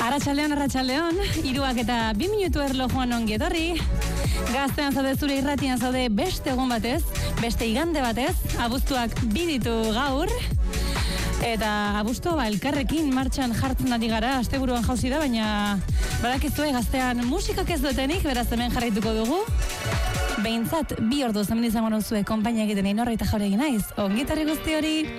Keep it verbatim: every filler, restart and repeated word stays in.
Arratsaldeon, arratsaldeon, hiruak eta bi minutu erlojuan ongi etorri. Gaztean zaude, zure irratian zaude, beste egun batez, beste igande batez, abuztuak bi ditu gaur. Eta abuztu, ba, elkarrekin martxan jartzen ari gara, asteburuan jauzi da, baina badakizue gaztean musikak ez dutenik, beraz hemen jarraituko dugu. Behintzat, bi ordu hemen izango nauzue konpainia egiten inorra eta jaure egin naiz, ongi etorri guzti hori.